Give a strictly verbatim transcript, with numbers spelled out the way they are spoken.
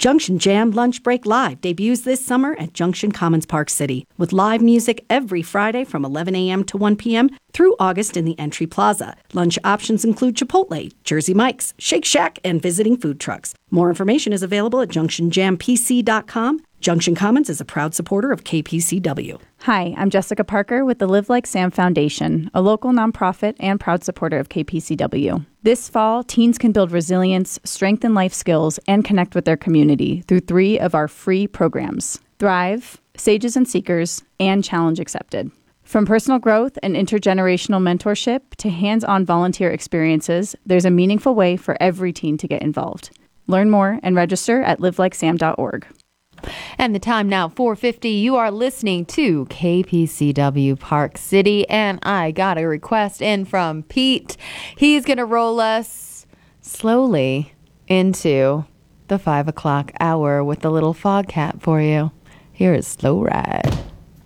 Junction Jam Lunch Break Live debuts this summer at Junction Commons Park City with live music every Friday from eleven a.m. to one p.m. through August in the Entry Plaza. Lunch options include Chipotle, Jersey Mike's, Shake Shack, and visiting food trucks. More information is available at junction jam p c dot com. Junction Commons is a proud supporter of K P C W. Hi, I'm Jessica Parker with the Live Like Sam Foundation, a local nonprofit and proud supporter of K P C W. This fall, teens can build resilience, strengthen life skills, and connect with their community through three of our free programs: Thrive, Sages and Seekers, and Challenge Accepted. From personal growth and intergenerational mentorship to hands-on volunteer experiences, there's a meaningful way for every teen to get involved. Learn more and register at live like sam dot org. And the time now, four fifty. You are listening to K P C W Park City. And I got a request in from Pete. He's going to roll us slowly into the five o'clock hour with the little fog cat for you. Here is Slow Ride.